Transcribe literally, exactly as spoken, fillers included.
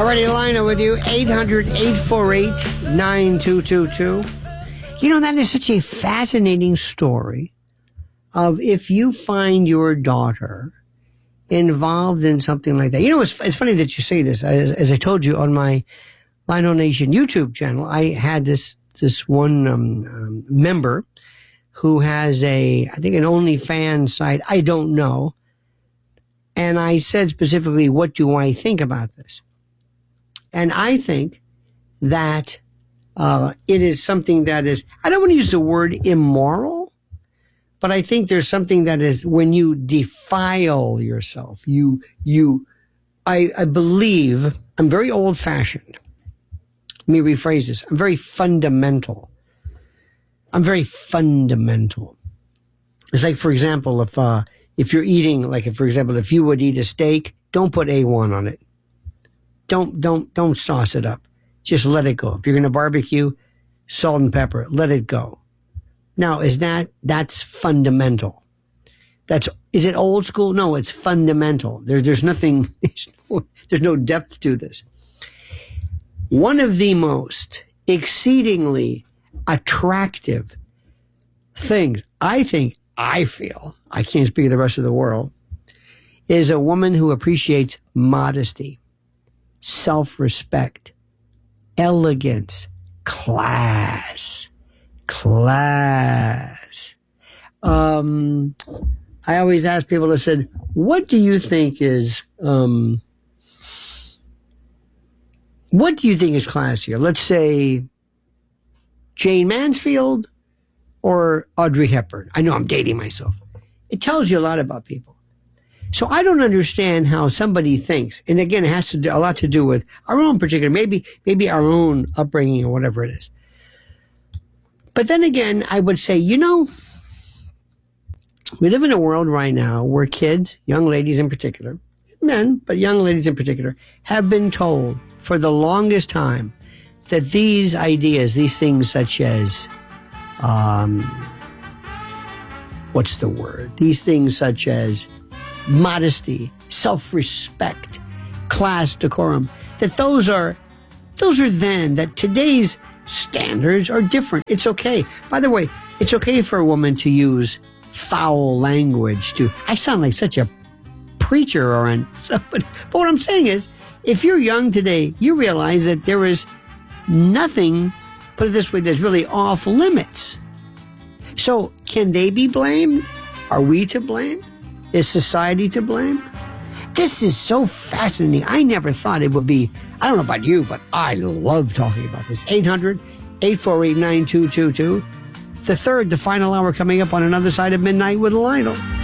righty, Lionel with you, eight hundred, eight four eight, nine two two two. You know, that is such a fascinating story of if you find your daughter involved in something like that. You know, it's, it's funny that you say this. As, as I told you on my Lionel Nation YouTube channel, I had this this one um, um, member who has a, I think, an OnlyFans site. I don't know. And I said specifically, what do I think about this? And I think that uh, it is something that is, I don't want to use the word immoral, but I think there's something that is when you defile yourself, you, you, I, I believe, I'm very old fashioned. Let me rephrase this. I'm very fundamental. I'm very fundamental. It's like, for example, if, uh, if you're eating, like, if, for example, if you would eat a steak, don't put A one on it. Don't, don't, don't sauce it up. Just let it go. If you're going to barbecue, salt and pepper, let it go. Now, is that, that's fundamental. That's, is it old school? No, it's fundamental. There, there's nothing, there's no, there's no depth to this. One of the most exceedingly attractive things, I think, I feel, I can't speak of the rest of the world, is a woman who appreciates modesty, self-respect, elegance, class, class. Um, I always ask people, I said, what do you think is, um, what do you think is classier? Let's say Jane Mansfield or Audrey Hepburn. I know I'm dating myself. It tells you a lot about people. So I don't understand how somebody thinks, and again, it has to do, a lot to do with our own particular, maybe, maybe our own upbringing or whatever it is. But then again, I would say, you know, we live in a world right now where kids, young ladies in particular, men, but young ladies in particular, have been told for the longest time that these ideas, these things such as, um, what's the word? These things such as modesty, self-respect, class, decorum, that those are, those are then, that today's standards are different. It's okay. By the way, it's okay for a woman to use foul language to, I sound like such a preacher or an, somebody, but what I'm saying is, if you're young today, you realize that there is nothing, put it this way, that's really off limits. So can they be blamed? Are we to blame? Is society to blame? This is so fascinating. I never thought it would be, I don't know about you, but I love talking about this. eight hundred, eight four eight, nine two two two. The third, the final hour coming up on Another Side of Midnight with Lionel.